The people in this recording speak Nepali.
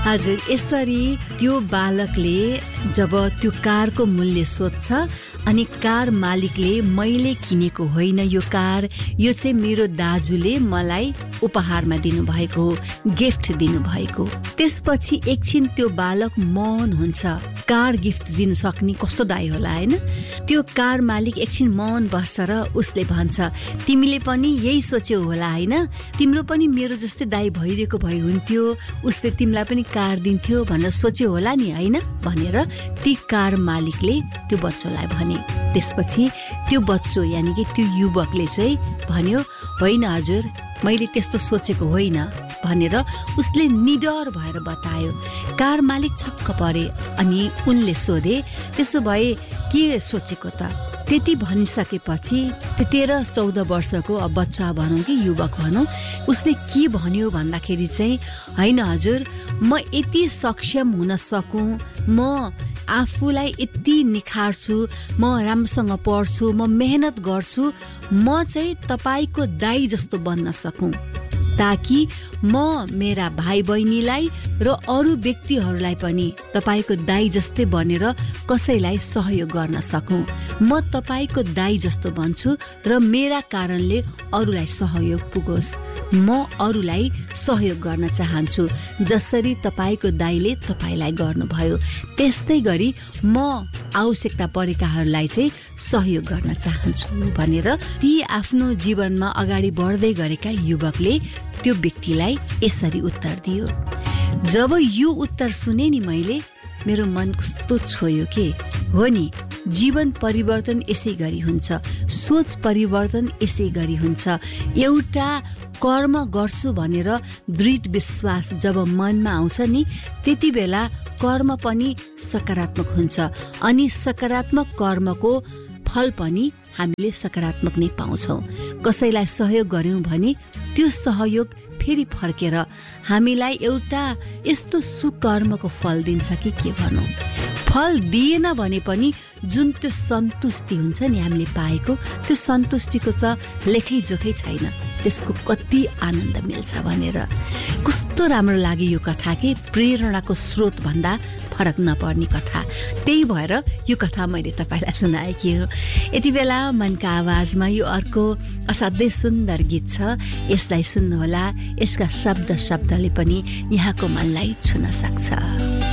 हजुर, यसरी त्यो बालकले जब त्यो कारको मूल्य सोध्छ अनि कार मालिकले मैले किनेको होइन यो कार, यो चाहिँ मेरो दाजुले मलाई उपहारमा दिनुभएको हो, गिफ्ट दिनुभएको। त्यसपछि एकछिन त्यो बालक मौन हुन्छ। कार गिफ्ट दिन सक्ने कस्तो दाइ होला हैन? त्यो कार मालिक एकछिन मौन बस्छ र उसले भन्छ तिमीले पनि यही सोच्यौ होला हैन? तिम्रो पनि मेरो जस्तै दाइ भइदिएको भए हुन्थ्यो, उसले तिमीलाई पनि कार दिन्थ्यो भनेर सोच्यौ होला नि हैन? भनेर ती कार मालिकले त्यो बच्चोलाई भने। त्यसपछि त्यो बच्चो यानी कि त्यो युवकले चाहिँ भन्यो होइन हजुर, मैले त्यस्तो सोचेको होइन भनेर उसले निडर भएर बतायो। कार मालिक छक्क परे अनि उनले सोधे त्यसो भए के सोचेको त? त्यति भनिसकेपछि त्यो 13-14 वर्षको बच्चा भनौँ कि युवक भनौँ, उसले के भन्यो भन्दाखेरि चाहिँ होइन हजुर, म यति सक्षम हुन सकूँ, म आफूलाई यति निखार्छु, म राम्रोसँग पढ्छु, म मेहनत गर्छु, म चाहिँ तपाईको दाइ जस्तो बन्न सकूँ, ताकि म मेरा भाइ बहिनीलाई र अरू व्यक्तिहरूलाई पनि तपाईको दाइ जस्तै बनेर कसैलाई सहयोग गर्न सकूँ। म तपाईको दाइ जस्तो बन्छु र मेरा कारणले अरूलाई सहयोग पुगोस्। म अरूलाई सहयोग गर्न चाहन्छु, जसरी तपाईको दाइले तपाईलाई गर्नुभयो त्यस्तै गरी म आवश्यकता परेकाहरूलाई चाहिँ सहयोग गर्न चाहन्छु भनेर ती आफ्नो जीवनमा अगाडि बढ्दै गरेका युवकले त्यो व्यक्तिलाई यसरी उत्तर दियो। जब यो उत्तर सुने नि मैले, मेरो मन कस्तो छोयो के हो नि। जीवन परिवर्तन यसै गरी हुन्छ, सोच परिवर्तन यसै गरी हुन्छ। एउटा कर्म गर्छु भनेर दृढ विश्वास जब मनमा आउँछ नि, त्यति बेला कर्म पनि सकारात्मक हुन्छ अनि सकारात्मक कर्मको फल पनि हामीले सकारात्मक नै पाउँछौँ। कसैलाई सहयोग गर्यौँ भने त्यो सहयोग फेरि फर्केर हामीलाई एउटा यस्तो सुकर्मको फल दिन्छ कि के भनौँ। फल दिएन भने पनि जुन त्यो सन्तुष्टि हुन्छ नि हामीले पाएको, त्यो सन्तुष्टिको त लेखै जोखै छैन। त्यसको कति आनन्द मिल्छ भनेर कस्तो राम्रो लाग्यो यो कथा के प्रेरणाको स्रोत भन्दा फरक नपर्ने कथा। त्यही भएर यो कथा मैले तपाईँलाई सुनाएकी हो। यति बेला मनका आवाजमा यो अर्को असाध्यै सुन्दर गीत छ, यसलाई सुन्नुहोला। यसका शब्दले पनि यहाँको मनलाई छुन सक्छ।